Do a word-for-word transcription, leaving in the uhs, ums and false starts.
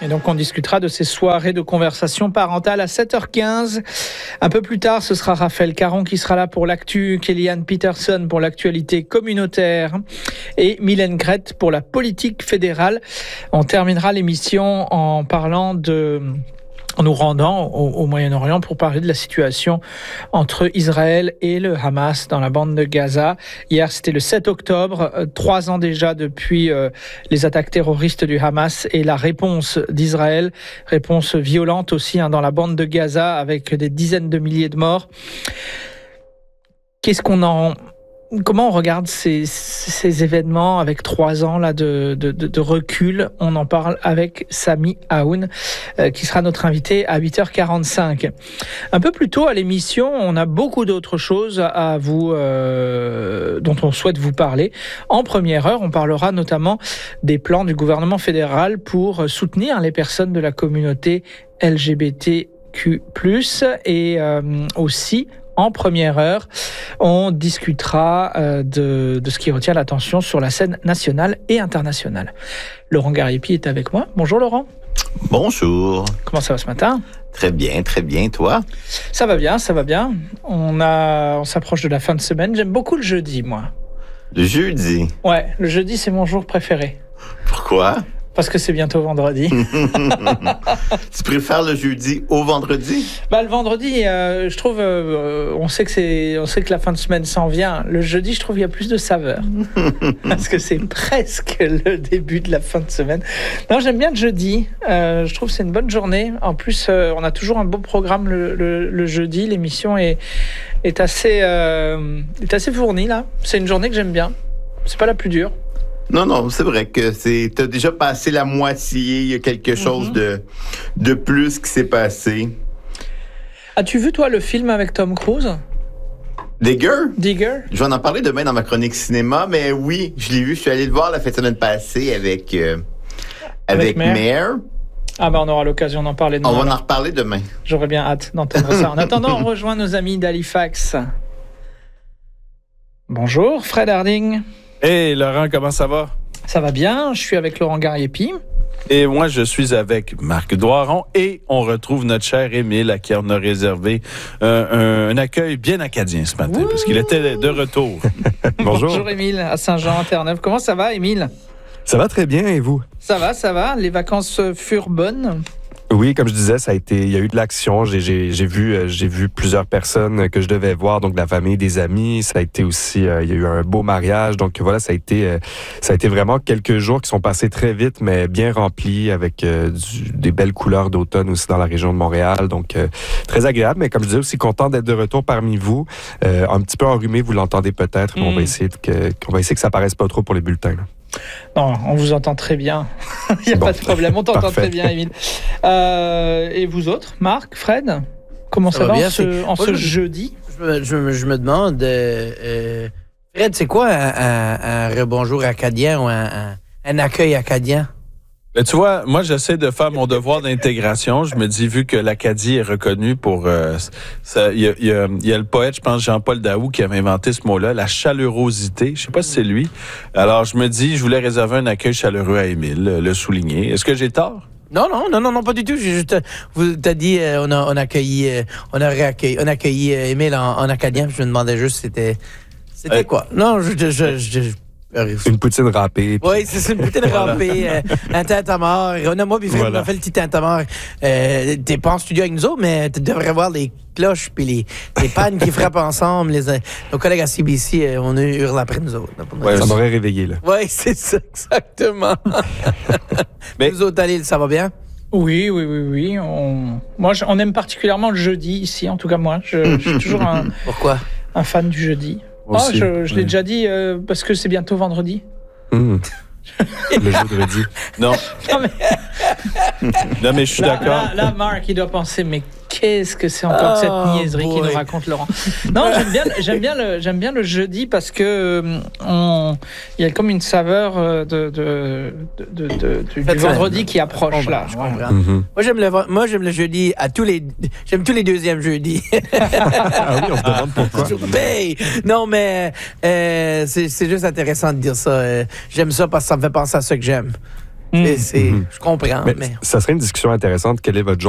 Et donc on discutera de ces soirées de conversation parentale à sept heures quinze. Un peu plus tard, ce sera Raphaël Caron qui sera là pour l'actu, Kellyanne Peterson pour l'actualité communautaire et Mylène Grette pour la politique fédérale. On terminera l'émission en parlant de... en nous rendant au, au Moyen-Orient pour parler de la situation entre Israël et le Hamas dans la bande de Gaza. Hier, c'était le sept octobre, euh, trois ans déjà depuis euh, les attaques terroristes du Hamas et la réponse d'Israël, réponse violente aussi hein, dans la bande de Gaza avec des dizaines de milliers de morts. Qu'est-ce qu'on en... Comment on regarde ces, ces événements avec trois ans là de, de, de, de recul? On en parle avec Sami Aoun, euh, qui sera notre invité à huit heures quarante-cinq. Un peu plus tôt à l'émission, on a beaucoup d'autres choses à vous, euh, dont on souhaite vous parler. En première heure, on parlera notamment des plans du gouvernement fédéral pour soutenir les personnes de la communauté L G B T Q plus, et euh, aussi... En première heure, on discutera euh, de, de ce qui retient l'attention sur la scène nationale et internationale. Laurent Gariepi est avec moi. Bonjour Laurent. Bonjour. Comment ça va ce matin? Très bien, très bien. Toi? Ça va bien, ça va bien. On, a, on s'approche de la fin de semaine. J'aime beaucoup le jeudi, moi. Le jeudi? Ouais, le jeudi, c'est mon jour préféré. Pourquoi? Parce que c'est bientôt vendredi. Tu préfères le jeudi au vendredi? Bah le vendredi, euh, je trouve, euh, on sait que c'est, on sait que la fin de semaine s'en vient. Le jeudi, je trouve il y a plus de saveur parce que c'est presque le début de la fin de semaine. Non, j'aime bien le jeudi. Euh, je trouve que c'est une bonne journée. En plus, euh, on a toujours un beau programme le, le, le jeudi. L'émission est est assez euh, est assez fournie là. C'est une journée que j'aime bien. C'est pas la plus dure. Non, non, c'est vrai que c'est. T'as déjà passé la moitié. Il y a quelque chose mm-hmm. de, de plus qui s'est passé. As-tu vu, toi, le film avec Tom Cruise? Digger? Digger? Je vais en parler demain dans ma chronique cinéma, mais oui, je l'ai vu. Je suis allé le voir la fin de semaine passée avec, euh, avec, avec Mare. Ah ben, on aura l'occasion d'en parler demain. On va en reparler demain. J'aurais bien hâte d'entendre ça. En attendant, on rejoint nos amis d'Halifax. Bonjour, Fred Harding. Hey Laurent, comment ça va? Ça va bien, je suis avec Laurent Gariepi. Et moi, je suis avec Marc Doiron et on retrouve notre cher Émile à qui on a réservé euh, un, un accueil bien acadien ce matin Ouh! Parce qu'il était de retour. Bonjour. Bonjour Émile, à Saint-Jean-Terre-Neuve. Comment ça va, Émile? Ça va très bien, et vous? Ça va, ça va. Les vacances furent bonnes? Oui, comme je disais, ça a été, il y a eu de l'action. J'ai, j'ai, j'ai vu, j'ai vu plusieurs personnes que je devais voir, donc de la famille, des amis. Ça a été aussi, euh, il y a eu un beau mariage. Donc voilà, ça a été, euh, ça a été vraiment quelques jours qui sont passés très vite, mais bien remplis avec euh, du, des belles couleurs d'automne aussi dans la région de Montréal. Donc euh, très agréable. Mais comme je disais, aussi content d'être de retour parmi vous. Euh, un petit peu enrhumé, vous l'entendez peut-être. Mm. Mais on va essayer de, que, qu'on va essayer que ça paraisse pas trop pour les bulletins. Là. Non, on vous entend très bien. Il n'y a bon, pas de problème. On t'entend très bien, Émile. Euh, et vous autres, Marc, Fred, comment ça, ça va, va bien, en ce, en ce je, jeudi? Je me, je, me, je me demande, euh, euh, Fred, c'est quoi un, un, un rebonjour acadien ou un, un, un accueil acadien? Ben, tu vois, moi, j'essaie de faire mon devoir d'intégration. Je me dis, vu que l'Acadie est reconnue pour... Euh, ça, il y a, il y a, il y a le poète, je pense, Jean-Paul Daou, qui avait inventé ce mot-là, la chaleurosité. Je sais pas si c'est lui. Alors, je me dis, je voulais réserver un accueil chaleureux à Émile, le souligner. Est-ce que j'ai tort? Non, non, non, non, non, pas du tout. J'ai juste, vous t'as dit, euh, on a, on a accueilli, euh, on a réaccueilli, on a accueilli euh, Émile en, en acadien. Je me demandais juste, c'était, c'était euh, quoi? Non, je, je, je, je une poutine râpée. Oui, c'est, c'est une poutine râpée. euh, un tintamarre. On a moi, puis voilà. On a fait le petit tintamarre. Euh, t'es pas en studio avec nous autres, mais tu devrais voir les cloches puis les, les pannes qui frappent ensemble. Les, nos collègues à C B C, euh, on a hurlé après nous autres. Ouais, ça m'aurait réveillé, là. Oui, c'est ça, exactement. Mais nous autres, allez, ça va bien? Oui, oui, oui, oui. On... Moi, on aime particulièrement le jeudi ici. En tout cas, moi, je, je suis toujours un, Pourquoi? un fan du jeudi. Oh, je, je l'ai oui. déjà dit euh, parce que c'est bientôt vendredi. Mmh. Le jeudi. Non. non, mais... non, mais je suis là, d'accord. Là, là, Marc, il doit penser, mais qu'est-ce que c'est encore oh, cette niaiserie qu'il nous raconte, Laurent? Non, j'aime bien, j'aime bien le, j'aime bien le jeudi parce que on, il y a comme une saveur de, de, de, de, de du, du vendredi qui approche oh, là. Je comprends. Mm-hmm. Moi, j'aime le, moi, j'aime le jeudi à tous les, j'aime tous les deuxièmes jeudis. Ah oui, on se demande pourquoi. Ben, non, mais euh, c'est, c'est juste intéressant de dire ça. J'aime ça parce que ça me fait penser à ce que j'aime. C'est, c'est, Mhm. Je comprends, Mais, mais... ça serait une discussion intéressante. Quel est votre